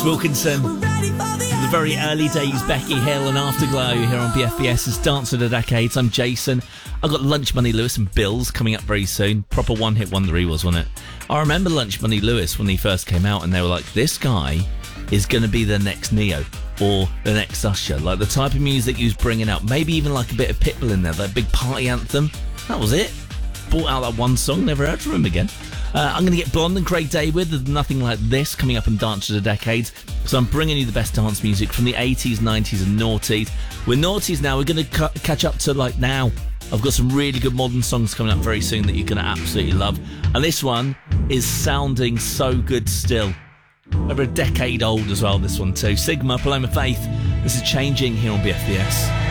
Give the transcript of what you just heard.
Wilkinson. The very early days, Becky Hill and Afterglow here on BFBS's Dance of the Decades. I'm Jason. I've got Lunch Money Lewis and Bills coming up very soon. Proper one-hit wonder he was, wasn't it? I remember Lunch Money Lewis when he first came out and they were like, this guy is going to be the next Neo or the next Usher. Like the type of music he was bringing out. Maybe even like a bit of Pitbull in there, that big party anthem. That was it. Brought out that one song, never heard from him again. I'm going to get Blonde and Craig David with Nothing Like This coming up in Dance of the Decades. So I'm bringing you the best dance music from the 80s, 90s and noughties. We're noughties now. We're going to catch up to like now. I've got some really good modern songs coming up very soon that you're going to absolutely love. And this one is sounding so good still. Over a decade old as well, this one too. Sigma, Paloma Faith. This is Changing here on BFBS.